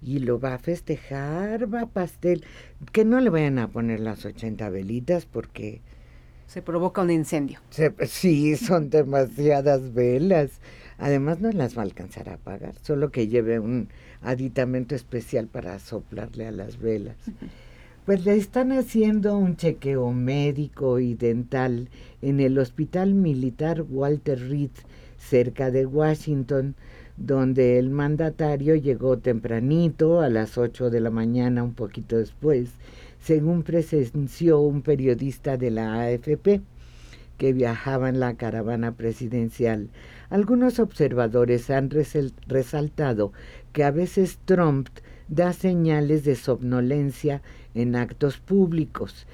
y lo va a festejar, va a pastel, que no le vayan a poner las 80 velitas porque Se provoca un incendio. sí, son demasiadas velas. Además no las va a alcanzar a apagar, solo que lleve un aditamento especial para soplarle a las velas. Pues le están haciendo un chequeo médico y dental en el Hospital Militar Walter Reed, cerca de Washington, donde el mandatario llegó tempranito, a las 8 de la mañana, un poquito después, según presenció un periodista de la AFP que viajaba en la caravana presidencial. Algunos observadores han resaltado que a veces Trump da señales de somnolencia en actos públicos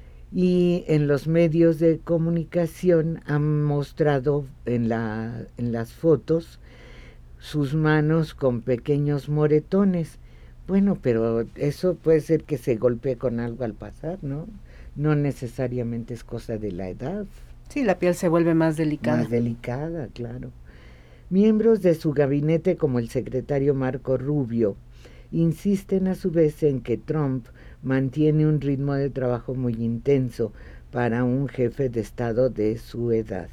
y en los medios de comunicación han mostrado en las fotos sus manos con pequeños moretones. Bueno, pero eso puede ser que se golpee con algo al pasar, ¿no? No necesariamente es cosa de la edad. Sí, la piel se vuelve más Más delicada. delicada, claro. Miembros de su gabinete, como el secretario Marco Rubio, insisten a su vez en que Trump mantiene un ritmo de trabajo muy intenso para un jefe de Estado de su edad.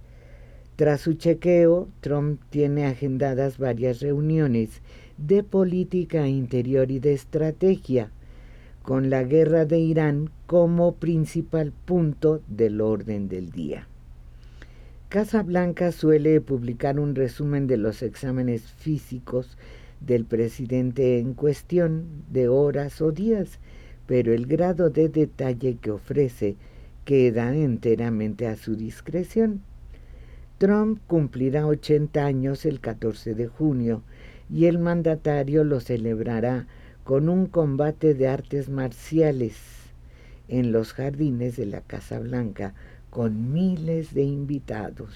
Tras su chequeo, Trump tiene agendadas varias reuniones de política interior y de estrategia, con la guerra de Irán como principal punto del orden del día. Casa Blanca suele publicar un resumen de los exámenes físicos del presidente en cuestión de horas o días, pero el grado de detalle que ofrece queda enteramente a su discreción. Trump cumplirá 80 años el 14 de junio y el mandatario lo celebrará con un combate de artes marciales en los jardines de la Casa Blanca con miles de invitados.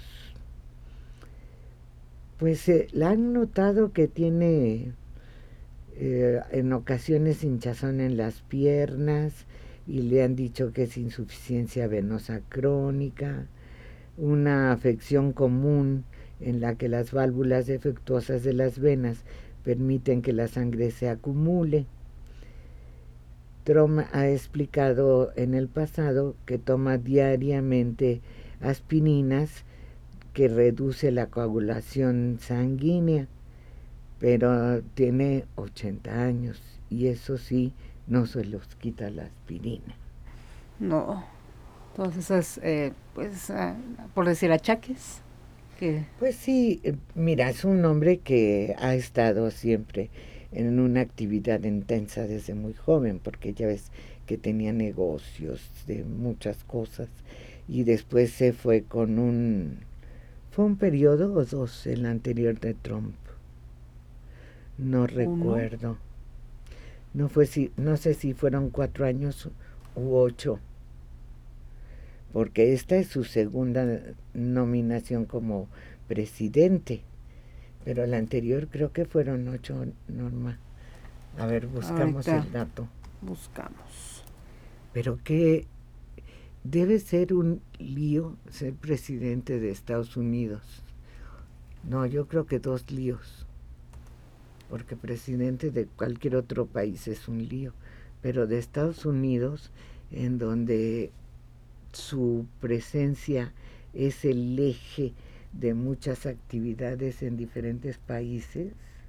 Pues la han notado que tiene en ocasiones hinchazón en las piernas y le han dicho que es insuficiencia venosa crónica, una afección común en la que las válvulas defectuosas de las venas permiten que la sangre se acumule. Trump ha explicado en el pasado que toma diariamente aspirinas que reduce la coagulación sanguínea, pero tiene 80 años y eso sí, no se los quita la aspirina. No, todas esas, pues, por decir achaques, que Pues sí, mira, es un hombre que ha estado siempre en una actividad intensa desde muy joven, porque ya ves que tenía negocios de muchas cosas y después se fue con fue un periodo o dos el anterior de Trump, no uno, recuerdo, no fue si, no sé si fueron 4 años u 8, porque esta es su segunda nominación como presidente. Pero la anterior creo que fueron 8, Norma. A ver, buscamos ahorita el dato. buscamos. Pero que debe ser un lío ser presidente de Estados Unidos. No, yo creo que dos líos. Porque presidente de cualquier otro país es un lío. Pero de Estados Unidos, en donde su presencia es el eje de muchas actividades en diferentes países.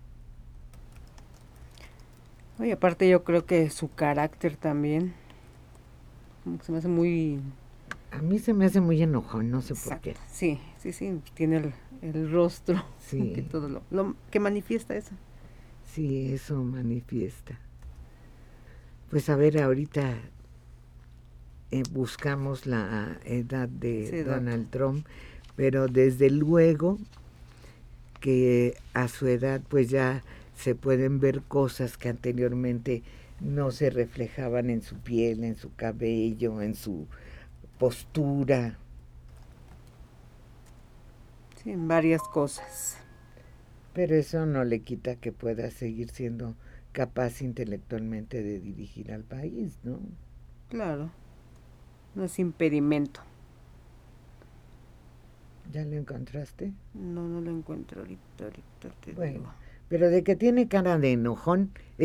Oye, aparte yo creo que su carácter también, como que se me hace muy A mí se me hace muy enojón, no sé por qué. exacto. Sí, sí, sí, tiene el rostro que Sí, todo lo que manifiesta eso. sí, eso manifiesta. Pues a ver, ahorita buscamos la edad de Ese dato. Donald Trump, pero desde luego que a su edad pues ya se pueden ver cosas que anteriormente no se reflejaban en su piel, en su cabello, en su postura. Sí, en varias cosas. Pero eso no le quita que pueda seguir siendo capaz intelectualmente de dirigir al país, ¿no? Claro, no es impedimento. ¿Ya lo encontraste? No, no lo encuentro ahorita, ahorita te Bueno, digo. pero de que tiene cara de enojón,